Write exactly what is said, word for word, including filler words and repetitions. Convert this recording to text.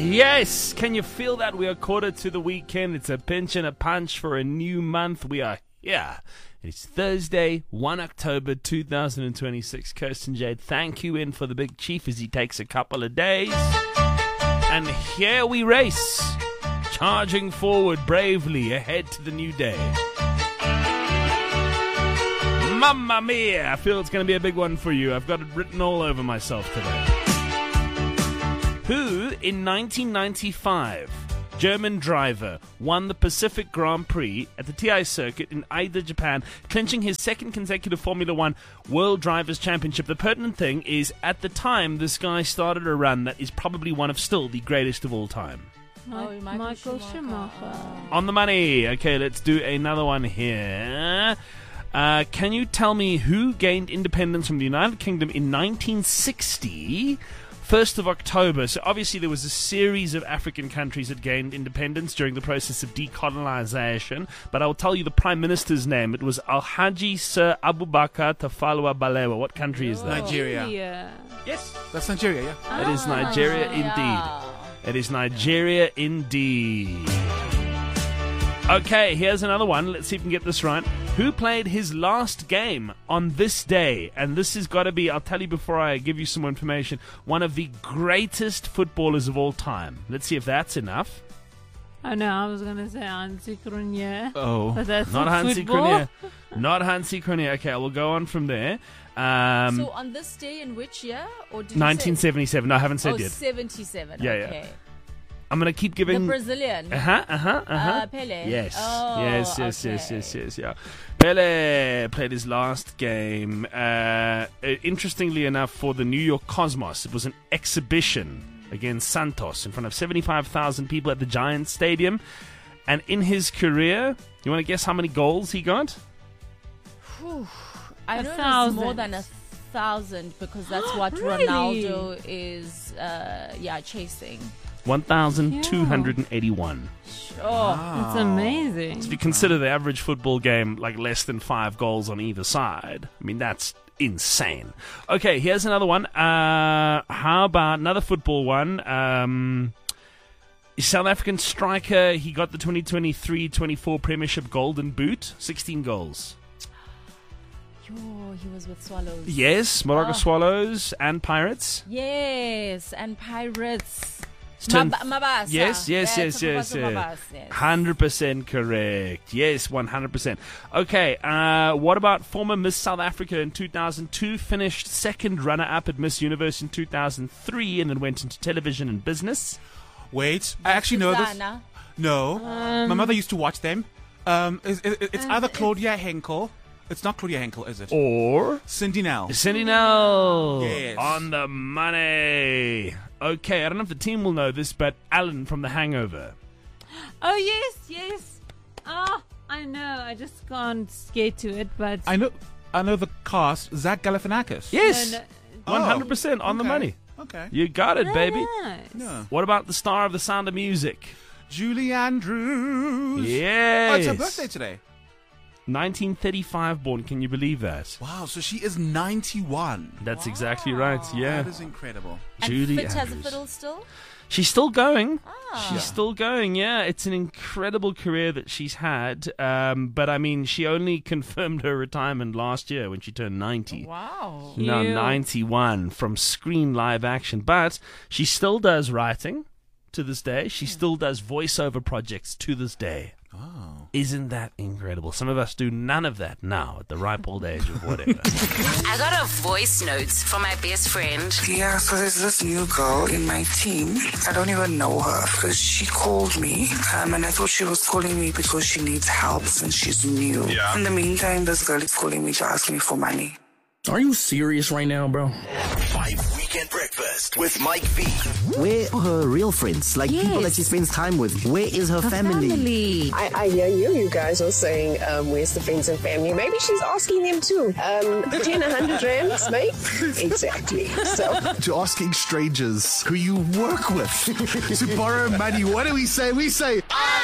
Yes, can you feel that? We are quarter to the weekend. It's a pinch and a punch for a new month. We are here. It's Thursday, the first of October, two thousand twenty-six. Kirsten Jade, thank you in for the big chief as he takes a couple of days. And here we race, charging forward bravely ahead to the new day. Mamma mia! I feel it's going to be a big one for you. I've got it written all over myself today. Who, in nineteen ninety-five, German driver, won the Pacific Grand Prix at the T I circuit in Aida, Japan, clinching his second consecutive Formula One World Drivers' Championship. The pertinent thing is, at the time, this guy started a run that is probably one of still the greatest of all time. Oh, Michael, Michael Schumacher. Schumacher. On the money. Okay, let's do another one here. Uh, can you tell me who gained independence from the United Kingdom in nineteen sixty? first of October. So obviously there was a series of African countries that gained independence during the process of decolonization. But I'll tell you the Prime Minister's name. It was Alhaji Sir Abubakar Tafawa Balewa. What country is that? Nigeria. Yeah. Yes, that's Nigeria, yeah. Ah, it is Nigeria indeed. It is Nigeria indeed. Okay, here's another one. Let's see if we can get this right. Who played his last game on this day? And this has got to be, I'll tell you before I give you some more information, one of the greatest footballers of all time. Let's see if that's enough. I know, I was going to say Hansi Cronje. Oh, but that's not Hansi football. Cronje. Not Hansi Cronje. Okay, we'll go on from there. Um, so on this day in which year? Or did nineteen seventy-seven. No, I haven't said oh, yet. seventy-seven. Yeah, okay. yeah. I'm going to keep giving... The Brazilian. Uh-huh, uh-huh, uh-huh. Uh, Pele. Yes. Oh, yes, yes, okay. yes, yes, yes, yeah. Pele played his last game. Uh, interestingly enough, for the New York Cosmos, it was an exhibition against Santos in front of seventy-five thousand people at the Giants Stadium. And in his career, you want to guess how many goals he got? Whew. I A know thousand. it's more than a thousand because that's what Really? Ronaldo is, uh, yeah, chasing. one thousand two hundred eighty-one. Oh, That's amazing. So if you consider the average football game like less than five goals on either side, I mean, that's insane. Okay, here's another one. Uh, how about another football one? Um, South African striker, he got the twenty twenty-three twenty-four Premiership Golden Boot, sixteen goals. Yo, he was with Swallows. Yes, Morocco Oh. Swallows and Pirates. Yes, and Pirates. Turned- Mab- Mabasa. Yes, yes, Yeah, yes, yes, Tafawa yes. Mabasa, yes. one hundred percent correct. Yes, one hundred percent. Okay, uh, what about former Miss South Africa in two thousand two, finished second runner-up at Miss Universe in two thousand three, and then went into television and business? Wait, I actually know this. Susanna. No, Um, my mother used to watch them. Um, it's, it's, it's Uh, either it's- Claudia Henkel. It's not Claudia Henkel, is it? Or Cindy Nell. Cindy Nell. Yes. On the money. Okay, I don't know if the team will know this, but Alan from The Hangover. Oh, yes, yes. Ah, I know. I just can't get to it, but... I know. I know the cast. Zach Galifianakis. Yes, No, no. one hundred percent on the Okay. money. Okay. You got it, baby. Nice. Yeah. What about the star of The Sound of Music? Julie Andrews. Yes. Oh, it's her birthday today. nineteen thirty-five born, can you believe that? Wow, so she is ninety-one. That's exactly right, yeah. That is incredible. And Judy fit as a Andrews. fiddle still? She's still going. Ah. She's still going, yeah. It's an incredible career that she's had. Um, but, I mean, she only confirmed her retirement last year when she turned ninety. Wow. Now Cute. ninety-one from screen live action. But she still does writing to this day. She still does voiceover projects to this day. Oh. Isn't that incredible? Some of us do none of that now at the ripe old age of whatever. I got a voice note from my best friend. Yeah, so there's this new girl in my team. I don't even know her because she called me um, and I thought she was calling me because she needs help since she's new. Yeah. In the meantime, this girl is calling me to ask me for money. Are you serious right now, bro? Five Weekend Breakfast with Mike V. Where are her real friends? Like people that she spends time with. Where is her, family? I, I hear you. You guys are saying, um, where's the friends and family? Maybe she's asking them too. Um, ten, a hundred rands, mate? Exactly. So. To asking strangers who you work with to borrow money. What do we say? We say,